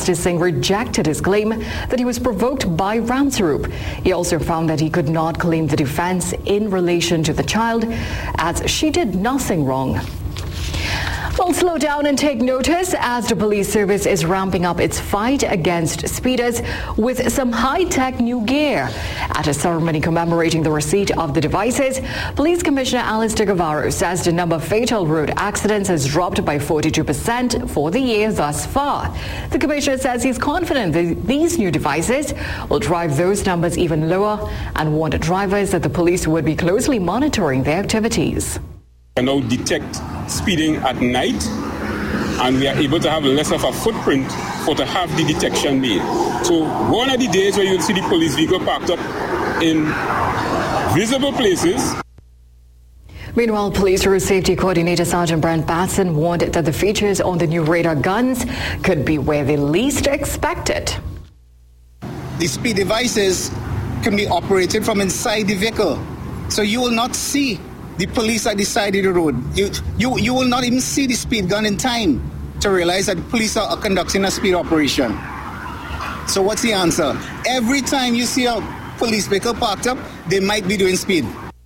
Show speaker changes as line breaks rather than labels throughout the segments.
Singh rejected his claim that he was provoked by Ramsarup. He also found that he could not claim the defense in relation to the child, as she did nothing wrong. Well, slow down and take notice as the police service is ramping up its fight against speeders with some high-tech new gear. At a ceremony commemorating the receipt of the devices, Police Commissioner Alistair Guevara says the number of fatal road accidents has dropped by 42% for the year thus far. The Commissioner says he's confident that these new devices will drive those numbers even lower and warned drivers that the police would be closely monitoring their activities.
We now detect speeding at night, and we are able to have less of a footprint for to have the detection made. So one of the days where you'll see the police vehicle parked up in visible places.
Meanwhile, Police Road Safety Coordinator Sergeant Brent Batson warned that the features on the new radar guns could be where they least expected.
The speed devices can be operated from inside the vehicle, so you will not see the police at the side of the road. You will not even see the speed gun in time to realize that the police are conducting a speed operation. So what's the answer? Every time you see a police vehicle parked up, they might be doing speed.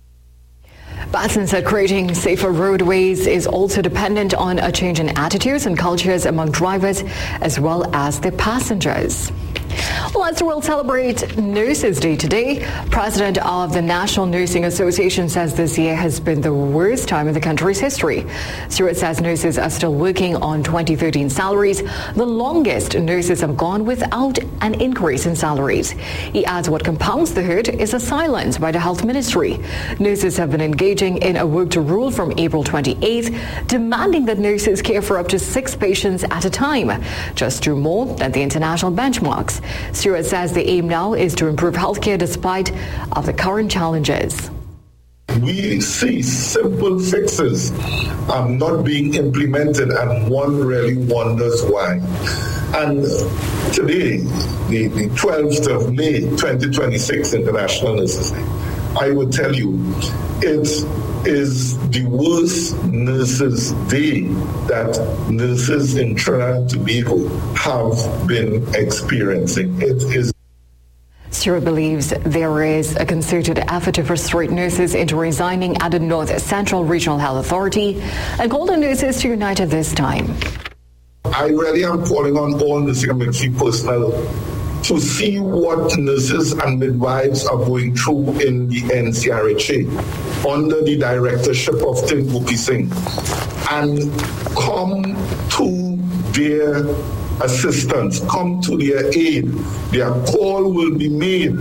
Batson said creating safer roadways is also dependent on a change in attitudes and cultures among drivers as well as their passengers. Well, as the world celebrates Nurses Day today, President of the National Nursing Association says this year has been the worst time in the country's history. Stewart says nurses are still working on 2013 salaries, the longest nurses have gone without an increase in salaries. He adds what compounds the hurt is a silence by the Health Ministry. Nurses have been engaging in a work to rule from April 28th, demanding that nurses care for up to 6 patients at a time, just 2 more than the international benchmarks. Stewart says the aim now is to improve healthcare despite of the current challenges.
We see simple fixes not being implemented, and one really wonders why. And today, the 12th of May, 2026, International Nurses Day, I would tell you, it is the worst Nurses Day that nurses in Trinidad and Tobago have been experiencing. It is.
Stewart believes there is a concerted effort to frustrate nurses into resigning at the North Central Regional Health Authority and called on nurses to unite at this time.
I really am calling on all nursing and midwifery personnel to see what nurses and midwives are going through in the NCRHA under the directorship of Tim Gopi Singh, and come to their assistance, come to their aid. Their call will be made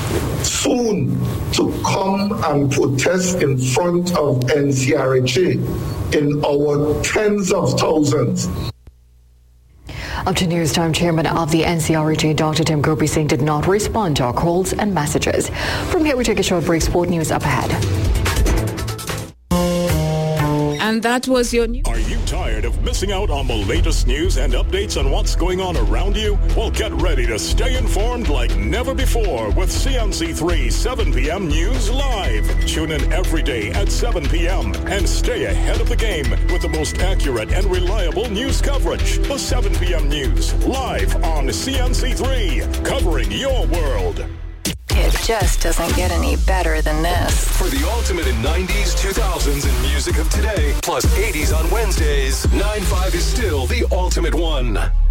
soon to come and protest in front of NCRHA in our tens of thousands.
Up to News Time, Chairman of the NCRHA, Dr. Tim Gopi Singh, did not respond to our calls and messages. From here, we take a short break. Sport news up ahead.
And that was your news.
Are you tired of missing out on the latest news and updates on what's going on around you? Well, get ready to stay informed like never before with CNC3 7 p.m. News Live. Tune in every day at 7 p.m. and stay ahead of the game with the most accurate and reliable news coverage. The 7 p.m. News Live on CNC3, covering your world.
It just doesn't get any better than this.
For the ultimate in 90s, 2000s, and music of today, plus 80s on Wednesdays, 9-5 is still the ultimate one.